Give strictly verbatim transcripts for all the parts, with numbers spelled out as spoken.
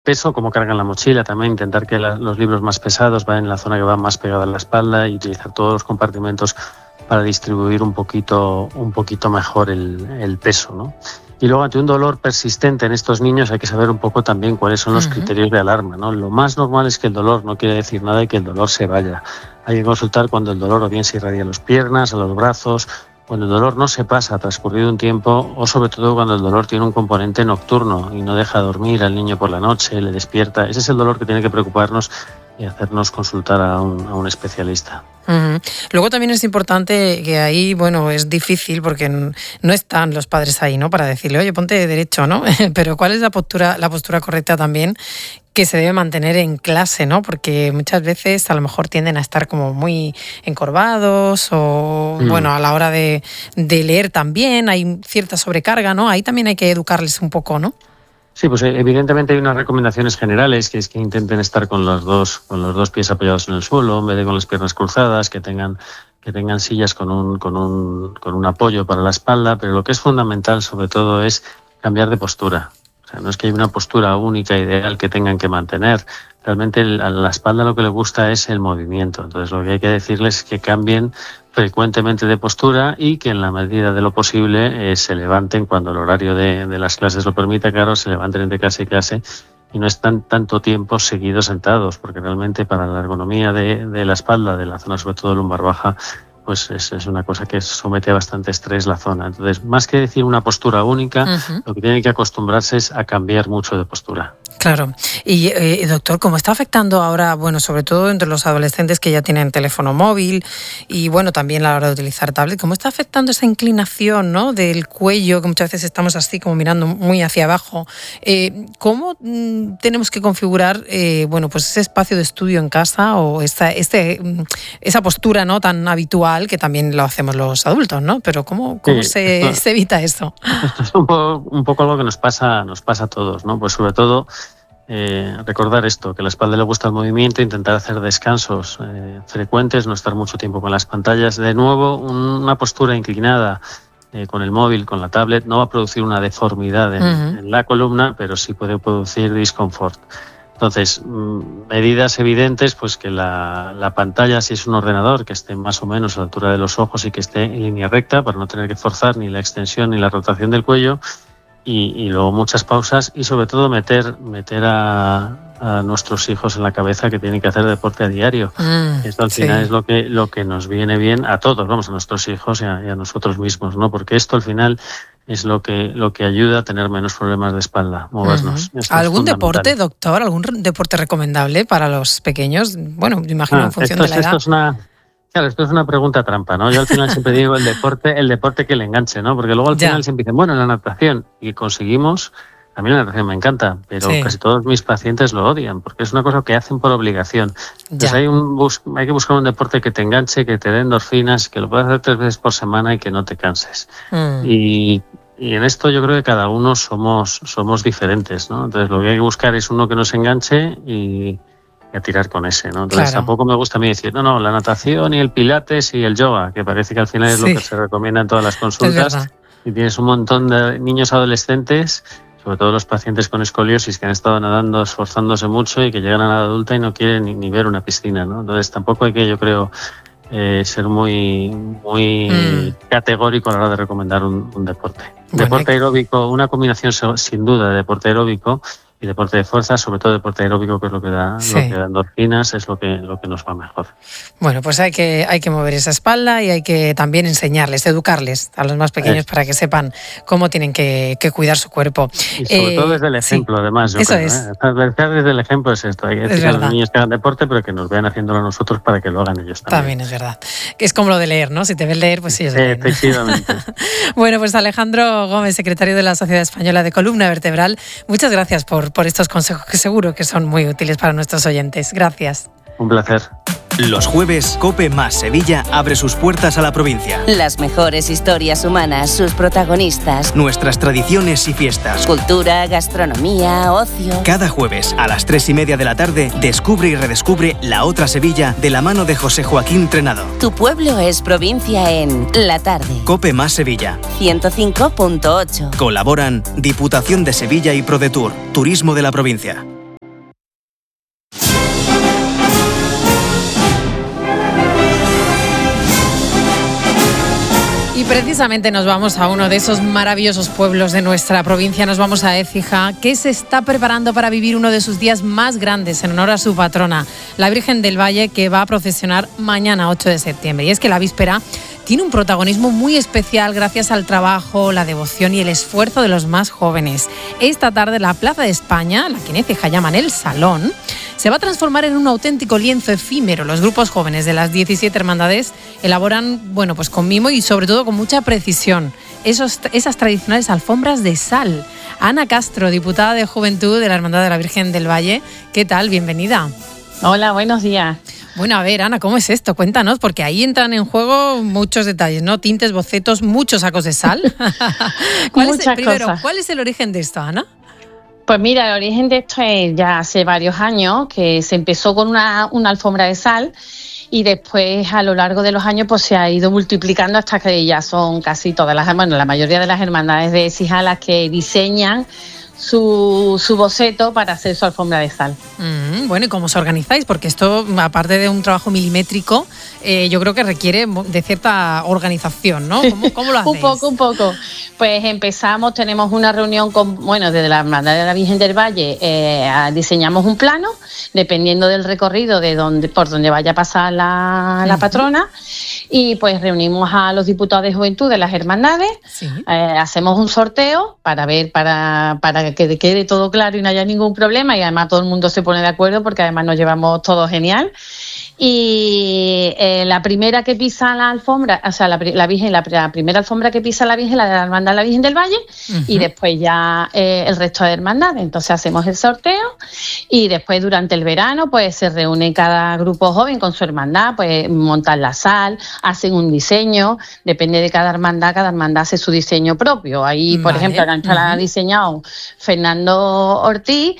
peso, cómo cargan la mochila, también intentar que la, los libros más pesados vayan en la zona que va más pegada a la espalda y utilizar todos los compartimentos para distribuir un poquito, un poquito mejor el, el peso, ¿no? Y luego, ante un dolor persistente en estos niños, hay que saber un poco también cuáles son los uh-huh. criterios de alarma, ¿no? Lo más normal es que el dolor no quiere decir nada y que el dolor se vaya. Hay que consultar cuando el dolor o bien se irradia a las piernas, a los brazos, cuando el dolor no se pasa transcurrido un tiempo, o sobre todo cuando el dolor tiene un componente nocturno y no deja dormir al niño por la noche, le despierta. Ese es el dolor que tiene que preocuparnos y hacernos consultar a un, a un especialista. Uh-huh. Luego también es importante que ahí, bueno, es difícil porque no están los padres ahí, ¿no? Para decirle, oye, ponte derecho, ¿no? Pero ¿cuál es la postura, la postura correcta también que se debe mantener en clase, ¿no? Porque muchas veces a lo mejor tienden a estar como muy encorvados o, mm. bueno, a la hora de, de leer también hay cierta sobrecarga, ¿no? Ahí también hay que educarles un poco, ¿no? Sí, pues evidentemente hay unas recomendaciones generales, que es que intenten estar con los dos con los dos pies apoyados en el suelo en vez de con las piernas cruzadas, que tengan que tengan sillas con un con un con un apoyo para la espalda, pero lo que es fundamental sobre todo es cambiar de postura. O sea, no es que haya una postura única ideal que tengan que mantener. Realmente a la espalda lo que le gusta es el movimiento. Entonces lo que hay que decirles es que cambien frecuentemente de postura y que en la medida de lo posible eh, se levanten cuando el horario de, de las clases lo permita, claro, se levanten entre clase y clase y no están tanto tiempo seguidos sentados, porque realmente para la ergonomía de, de la espalda, de la zona sobre todo lumbar baja, pues es, es una cosa que somete a bastante estrés la zona. Entonces, más que decir una postura única, uh-huh. lo que tiene que acostumbrarse es a cambiar mucho de postura. Claro. Y, eh, doctor, ¿cómo está afectando ahora, bueno, sobre todo entre los adolescentes que ya tienen teléfono móvil y, bueno, también a la hora de utilizar tablet, cómo está afectando esa inclinación, ¿no?, del cuello, que muchas veces estamos así como mirando muy hacia abajo? Eh, ¿Cómo mm, tenemos que configurar, eh, bueno, pues ese espacio de estudio en casa o esta, este, esa postura, ¿no?, tan habitual, que también lo hacemos los adultos, ¿no? Pero ¿cómo, cómo sí, se, esto, se evita eso? Esto es un poco, un poco algo que nos pasa, nos pasa a todos, ¿no? Pues sobre todo eh, recordar esto, que a la espalda le gusta el movimiento, intentar hacer descansos eh, frecuentes, no estar mucho tiempo con las pantallas. De nuevo, un, una postura inclinada eh, con el móvil, con la tablet, no va a producir una deformidad en, uh-huh. en la columna, pero sí puede producir disconfort. Entonces, medidas evidentes, pues que la, la pantalla, si es un ordenador, que esté más o menos a la altura de los ojos y que esté en línea recta para no tener que forzar ni la extensión ni la rotación del cuello, y, y luego muchas pausas y sobre todo meter, meter a, a nuestros hijos en la cabeza que tienen que hacer deporte a diario. Mm, Esto al final sí. es lo que, lo que nos viene bien a todos, vamos, a nuestros hijos y a, y a nosotros mismos, ¿no? Porque esto al final es lo que lo que ayuda a tener menos problemas de espalda, movernos. Uh-huh. ¿Algún deporte, doctor? ¿Algún deporte recomendable para los pequeños? Bueno, me imagino ah, en función esto de la es, edad. Esto es una, claro, esto es una pregunta trampa, ¿no? Yo al final siempre digo el deporte, el deporte que le enganche, ¿no? Porque luego al ya. final siempre dicen, bueno, la natación, y conseguimos. A mí la natación me encanta, pero sí. casi todos mis pacientes lo odian, porque es una cosa que hacen por obligación. Entonces hay, un bus- hay que buscar un deporte que te enganche, que te dé endorfinas, que lo puedas hacer tres veces por semana y que no te canses. Mm. Y, y en esto yo creo que cada uno somos, somos diferentes, ¿no? Entonces lo que hay que buscar es uno que nos enganche y, y a tirar con ese, ¿no? Entonces claro. tampoco me gusta a mí decir, no, no, la natación y el pilates y el yoga, que parece que al final es sí. lo que se recomienda en todas las consultas. Y tienes un montón de niños adolescentes, sobre todo los pacientes con escoliosis que han estado nadando, esforzándose mucho y que llegan a la edad adulta y no quieren ni, ni ver una piscina, ¿no? Entonces tampoco hay que, yo creo, eh, ser muy muy mm. categórico a la hora de recomendar un, un deporte. Bueno, deporte aeróbico, una combinación sin duda de deporte aeróbico y deporte de fuerza, sobre todo deporte aeróbico, que es lo que da, sí. lo que da endorfinas, es lo que, lo que nos va mejor. Bueno, pues hay que, hay que mover esa espalda y hay que también enseñarles, educarles a los más pequeños eh. para que sepan cómo tienen que, que cuidar su cuerpo. Y sobre eh, todo desde el ejemplo, sí. además. Yo Eso creo, es. ¿eh? Desde el ejemplo es esto. Hay que decir a los niños que hagan deporte, pero que nos vean haciéndolo a nosotros para que lo hagan ellos también. También es verdad. Es como lo de leer, ¿no? Si te ves leer, pues sí, ellos eh, leen. Efectivamente. Bueno, pues Alejandro Gómez, secretario de la Sociedad Española de Columna Vertebral, muchas gracias por, por estos consejos que seguro que son muy útiles para nuestros oyentes. Gracias. Un placer. Los jueves, COPE más Sevilla abre sus puertas a la provincia. Las mejores historias humanas, sus protagonistas. Nuestras tradiciones y fiestas. Cultura, gastronomía, ocio. Cada jueves a las tres y media de la tarde, descubre y redescubre la otra Sevilla de la mano de José Joaquín Trenado. Tu pueblo es provincia en La Tarde. COPE más Sevilla. ciento cinco punto ocho. Colaboran Diputación de Sevilla y ProDetour, Turismo de la provincia. Precisamente nos vamos a uno de esos maravillosos pueblos de nuestra provincia, nos vamos a Écija, que se está preparando para vivir uno de sus días más grandes en honor a su patrona, la Virgen del Valle, que va a procesionar mañana ocho de septiembre. Y es que la víspera tiene un protagonismo muy especial gracias al trabajo, la devoción y el esfuerzo de los más jóvenes. Esta tarde la Plaza de España, la que en Écija llaman el Salón, se va a transformar en un auténtico lienzo efímero. Los grupos jóvenes de las diecisiete hermandades elaboran, bueno, pues con mimo y sobre todo con mucha precisión esos, esas tradicionales alfombras de sal. Ana Castro, diputada de Juventud de la Hermandad de la Virgen del Valle, ¿qué tal? Bienvenida. Hola, buenos días. Bueno, a ver, Ana, ¿cómo es esto? Cuéntanos, porque ahí entran en juego muchos detalles, ¿no? Tintes, bocetos, muchos sacos de sal. ¿Cuál Muchas es el, primero, cosas. ¿cuál es el origen de esto, Ana? Pues mira, el origen de esto es ya hace varios años, que se empezó con una, una alfombra de sal y después a lo largo de los años pues se ha ido multiplicando hasta que ya son casi todas las, bueno, la mayoría de las hermandades de Écija las que diseñan su, su boceto para hacer su alfombra de sal. Mm, bueno, ¿y cómo os organizáis? Porque esto, aparte de un trabajo milimétrico, eh, yo creo que requiere de cierta organización, ¿no? ¿Cómo, cómo lo hacéis? un poco, un poco. Pues empezamos, tenemos una reunión con, bueno, desde la Hermandad de la Virgen del Valle, eh, diseñamos un plano, dependiendo del recorrido de donde, por donde vaya a pasar la, la patrona, y pues reunimos a los diputados de Juventud de las hermandades, Sí. eh, hacemos un sorteo para ver, para, para que quede todo claro y no haya ningún problema, y además todo el mundo se pone de acuerdo porque además nos llevamos todo genial. Y eh, la primera que pisa la alfombra, o sea, la, la Virgen, la, la primera alfombra que pisa la Virgen, la de la Hermandad de la Virgen del Valle, uh-huh. y después ya eh, el resto de hermandades. Entonces hacemos el sorteo y después durante el verano pues se reúne cada grupo joven con su hermandad, pues montan la sal, hacen un diseño, depende de cada hermandad, cada hermandad hace su diseño propio. Ahí, por Vale. ejemplo, la uh-huh. la ha diseñado Fernando Ortiz,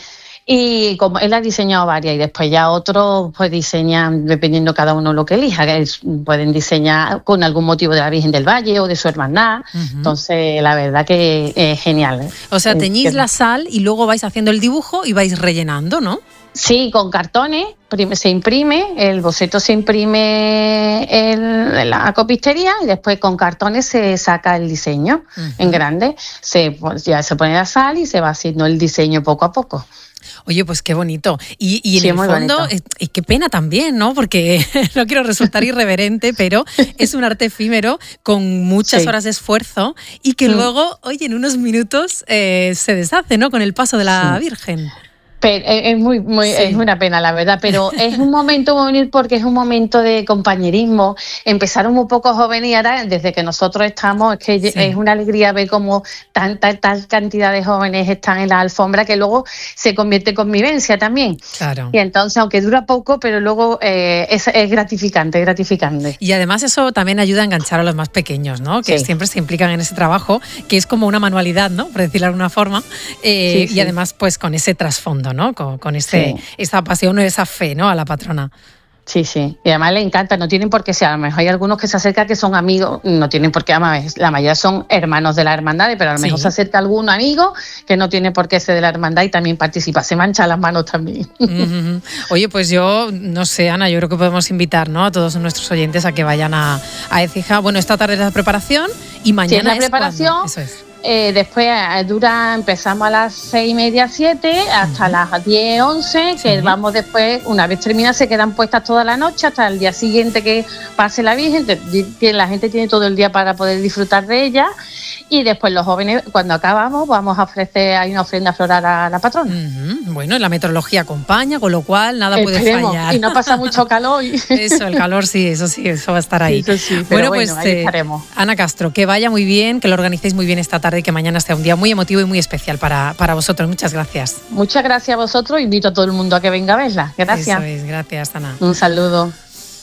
y como él ha diseñado varias y después ya otros pues diseñan dependiendo cada uno lo que elija, que es, pueden diseñar con algún motivo de la Virgen del Valle o de su hermandad. Uh-huh. Entonces la verdad que es genial. O sea, teñís es, la sal y luego vais haciendo el dibujo y vais rellenando, ¿no? Sí, con cartones se imprime, el boceto se imprime en la copistería y después con cartones se saca el diseño uh-huh. en grande, se, pues, ya se pone la sal y se va haciendo el diseño poco a poco. Oye, pues qué bonito. Y, y en sí, el fondo, bonito. Y qué pena también, ¿no? Porque no quiero resultar irreverente, pero es un arte efímero con muchas sí. horas de esfuerzo y que mm. luego, oye, en unos minutos eh, se deshace, ¿no? Con el paso de la sí. Virgen. Pero es muy, muy sí. es una pena, la verdad, pero es un momento muy bonito porque es un momento de compañerismo. Empezaron un poco jóvenes y ahora, desde que nosotros estamos, es que sí. es una alegría ver cómo tanta tal cantidad de jóvenes están en la alfombra que luego se convierte en convivencia también. Claro. Y entonces, aunque dura poco, pero luego eh, es, es gratificante, es gratificante. Y además eso también ayuda a enganchar a los más pequeños, ¿no? Que sí. siempre se implican en ese trabajo, que es como una manualidad, ¿no? Por decirlo de alguna forma. Eh, sí, sí. Y además, pues con ese trasfondo, ¿no? Con, con ese, sí. esa pasión o esa fe, ¿no? A la patrona. Sí, sí. Y además le encanta, no tienen por qué ser, a lo mejor hay algunos que se acercan que son amigos, no tienen por qué, además, la mayoría son hermanos de la hermandad, pero a lo mejor sí. se acerca algún amigo que no tiene por qué ser de la hermandad y también participa, se mancha las manos también. Uh-huh. Oye, pues yo, no sé, Ana, yo creo que podemos invitar, ¿no? A todos nuestros oyentes a que vayan a, a Écija. Bueno, esta tarde es la preparación y mañana sí, es la es preparación. Cuando. Eso es. Eh, después eh, dura, empezamos a las seis y media, siete, hasta uh-huh. las diez, once, que sí. vamos después, una vez termina, se quedan puestas toda la noche hasta el día siguiente que pase la Virgen. La gente tiene todo el día para poder disfrutar de ella. Y después los jóvenes, cuando acabamos, vamos a ofrecer, hay una ofrenda floral a la patrona. Uh-huh. Bueno, la meteorología acompaña, con lo cual nada Esperemos, puede fallar. Y no pasa mucho calor. Y... Eso, el calor sí, eso sí, eso va a estar ahí. Sí, eso sí, bueno, pero bueno, pues ahí estaremos. Eh, Ana Castro, que vaya muy bien, que lo organicéis muy bien esta tarde y que mañana sea un día muy emotivo y muy especial para, para vosotros. Muchas gracias. Muchas gracias a vosotros, invito a todo el mundo a que venga a verla. Gracias. Eso es, gracias, Ana. Un saludo.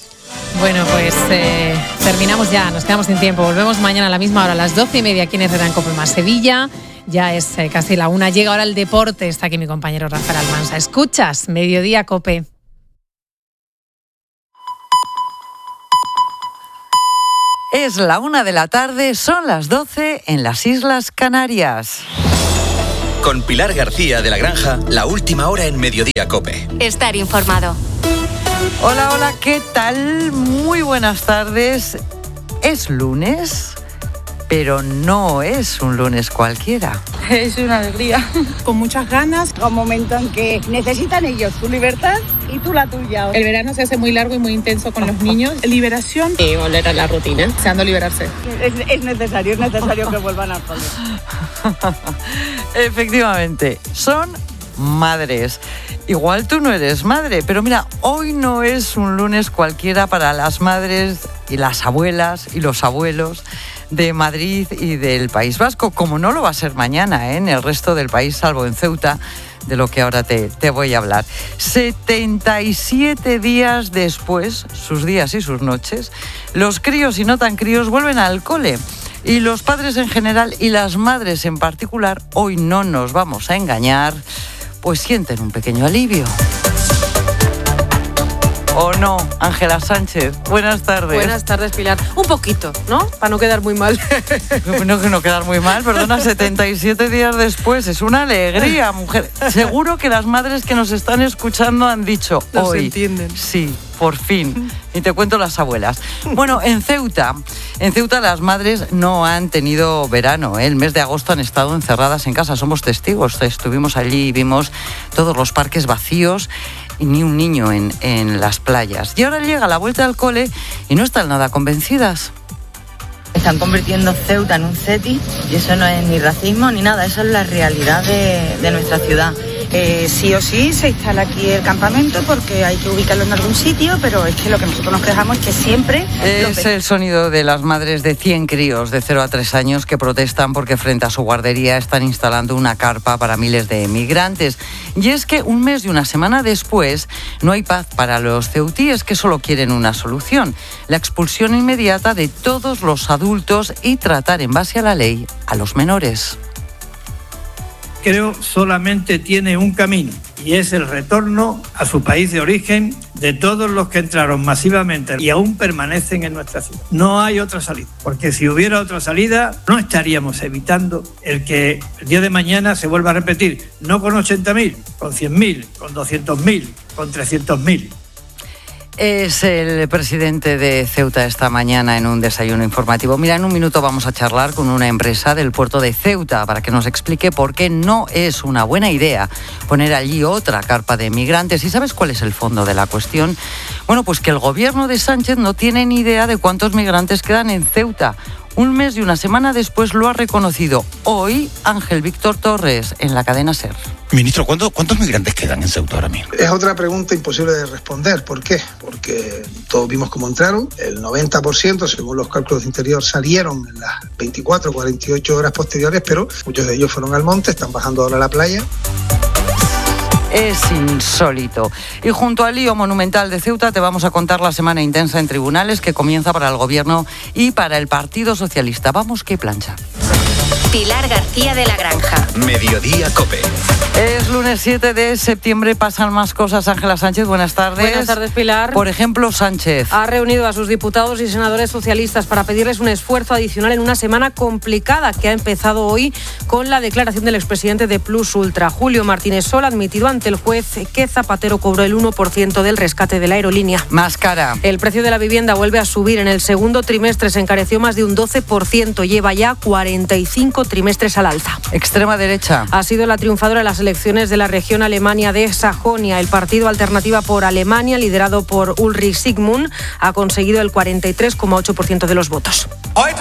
Bueno, pues eh, terminamos ya, nos quedamos sin tiempo. Volvemos mañana a la misma hora, a las doce y media, aquí en Herrera en Cope Más Sevilla. Ya es eh, casi la una. Llega ahora el deporte. Está aquí mi compañero Rafael Almansa. Escuchas, Mediodía Cope. Es la una de la tarde, son las doce en las Islas Canarias. Con Pilar García de la Granja, la última hora en Mediodía Cope. Estar informado. Hola, hola, ¿qué tal? Muy buenas tardes. Es lunes, pero no es un lunes cualquiera. Es una alegría. Con muchas ganas. Un momento en que necesitan ellos tu libertad y tú la tuya. El verano se hace muy largo y muy intenso con los niños. Liberación. Y volver a la rutina, deseando liberarse. Es, es necesario, es necesario que vuelvan al cole. Efectivamente, son madres. Igual tú no eres madre, pero mira, hoy no es un lunes cualquiera para las madres y las abuelas y los abuelos de Madrid y del País Vasco, como no lo va a ser mañana, ¿eh? En el resto del país, salvo en Ceuta, de lo que ahora te, te voy a hablar. setenta y siete días después, sus días y sus noches, los críos y no tan críos vuelven al cole. Y los padres en general y las madres en particular, hoy no nos vamos a engañar, pues sienten un pequeño alivio. ¿O no, Ángela Sánchez? Buenas tardes. Buenas tardes, Pilar. Un poquito, ¿no? Para no quedar muy mal. No, que no quedar muy mal, perdona, setenta y siete días después. Es una alegría, mujer. Seguro que las madres que nos están escuchando han dicho Nos hoy. entienden. Sí, por fin. Y te cuento las abuelas. Bueno, en Ceuta, en Ceuta las madres no han tenido verano, ¿eh? El mes de agosto han estado encerradas en casa. Somos testigos. Estuvimos allí y vimos todos los parques vacíos y ni un niño en, en las playas. Y ahora llega la vuelta al cole y no están nada convencidas. Están convirtiendo Ceuta en un ceti y eso no es ni racismo ni nada, eso es la realidad de, de nuestra ciudad. Eh, sí o sí se instala aquí el campamento porque hay que ubicarlo en algún sitio, pero es que lo que nosotros nos quejamos es que siempre... Es el sonido de las madres de cien críos de cero a tres años que protestan porque frente a su guardería están instalando una carpa para miles de migrantes. Y es que un mes y una semana después no hay paz para los ceutíes, que solo quieren una solución: la expulsión inmediata de todos los adultos y tratar en base a la ley a los menores. Creo solamente tiene un camino y es el retorno a su país de origen de todos los que entraron masivamente y aún permanecen en nuestra ciudad. No hay otra salida, porque si hubiera otra salida no estaríamos evitando el que el día de mañana se vuelva a repetir, no con ochenta mil, con cien mil, con doscientos mil, con trescientos mil. Es el presidente de Ceuta esta mañana en un desayuno informativo. Mira, en un minuto vamos a charlar con una empresa del puerto de Ceuta para que nos explique por qué no es una buena idea poner allí otra carpa de migrantes. ¿Y sabes cuál es el fondo de la cuestión? Bueno, pues que el gobierno de Sánchez no tiene ni idea de cuántos migrantes quedan en Ceuta. Un mes y una semana después lo ha reconocido hoy Ángel Víctor Torres en la cadena SER. Ministro, ¿cuántos, ¿cuántos migrantes quedan en Ceuta ahora mismo? Es otra pregunta imposible de responder. ¿Por qué? Porque todos vimos cómo entraron. El noventa por ciento, según los cálculos de Interior, salieron en las veinticuatro, cuarenta y ocho horas posteriores, pero muchos de ellos fueron al monte, están bajando ahora a la playa. Es insólito. Y junto al lío monumental de Ceuta te vamos a contar la semana intensa en tribunales que comienza para el Gobierno y para el Partido Socialista. Vamos, qué plancha. Pilar García de la Granja. Mediodía COPE. Es lunes siete de septiembre, pasan más cosas. Ángela Sánchez, buenas tardes. Buenas tardes, Pilar. Por ejemplo, Sánchez ha reunido a sus diputados y senadores socialistas para pedirles un esfuerzo adicional en una semana complicada que ha empezado hoy con la declaración del expresidente de Plus Ultra. Julio Martínez Sol ha admitido ante el juez que Zapatero cobró el uno por ciento del rescate de la aerolínea. Más cara. El precio de la vivienda vuelve a subir. En el segundo trimestre se encareció más de un doce por ciento. Lleva ya cuarenta y cinco trimestres al alza. Extrema derecha. Ha sido la triunfadora de las elecciones de la región Alemania de Sajonia. El partido Alternativa por Alemania, liderado por Ulrich Sigmund, ha conseguido el cuarenta y tres coma ocho por ciento de los votos.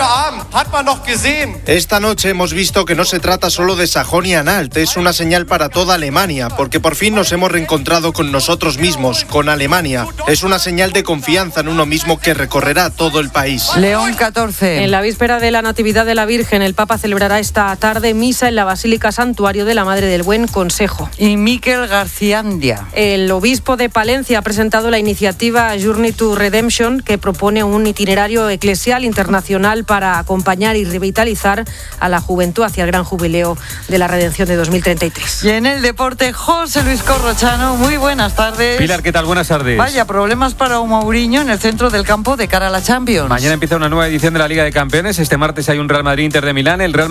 Esta noche hemos visto que no se trata solo de Sajonia-Anhalt, es una señal para toda Alemania, porque por fin nos hemos reencontrado con nosotros mismos, con Alemania. Es una señal de confianza en uno mismo que recorrerá todo el país. León catorce. En la víspera de la Natividad de la Virgen, el Papa celebrará esta tarde misa en la Basílica Santuario de la Madre del Buen Consejo. Y Miquel Garciandia. El obispo de Palencia ha presentado la iniciativa Journey to Redemption, que propone un itinerario eclesial internacional para acompañar y revitalizar a la juventud hacia el gran jubileo de la redención de dos mil treinta y tres. Y en el deporte, José Luis Corrochano, muy buenas tardes. Pilar, ¿qué tal? Buenas tardes. Vaya, problemas para Mourinho en el centro del campo de cara a la Champions. Mañana empieza una nueva edición de la Liga de Campeones. Este martes hay un Real Madrid-Inter de Milán. El Real Madrid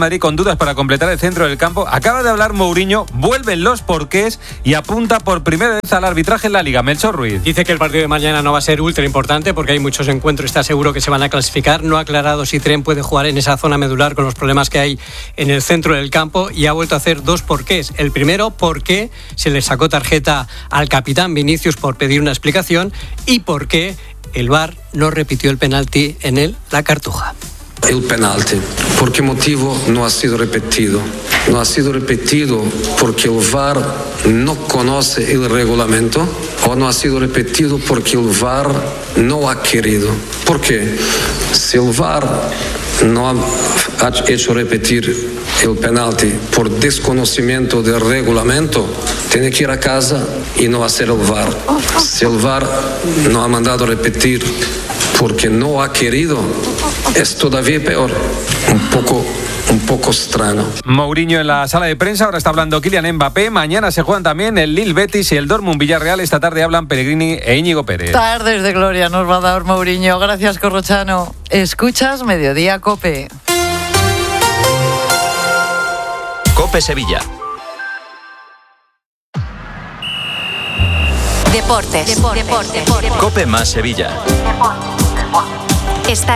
Madrid con dudas para completar el centro del campo. Acaba de hablar Mourinho, vuelven los porqués y apunta por primera vez al arbitraje en la Liga. Melchor Ruiz. Dice que el partido de mañana no va a ser ultra importante porque hay muchos encuentros, está seguro que se van a clasificar. No ha aclarado si Trent puede jugar en esa zona medular con los problemas que hay en el centro del campo y ha vuelto a hacer dos porqués. El primero, por qué se le sacó tarjeta al capitán Vinicius por pedir una explicación y por qué el V A R no repitió el penalti en el La Cartuja. El penalti, ¿por qué motivo no ha sido repetido? No ha sido repetido porque el V A R no conoce el reglamento o no ha sido repetido porque el V A R no ha querido. ¿Por qué? Si el V A R no ha hecho repetir el penalti por desconocimiento del reglamento, tiene que ir a casa y no hacer el V A R. Si el V A R no ha mandado repetir porque no ha querido, es todavía peor. Un poco, un poco extraño. Mourinho en la sala de prensa, ahora está hablando Kylian Mbappé. Mañana se juegan también el Lille Betis y el Dortmund Villarreal. Esta tarde hablan Pellegrini e Íñigo Pérez. Tardes de gloria nos va a dar Mourinho. Gracias, Corrochano. Escuchas Mediodía Cope. Cope Sevilla. Deportes. Deportes. Deportes. Cope más Sevilla. Estar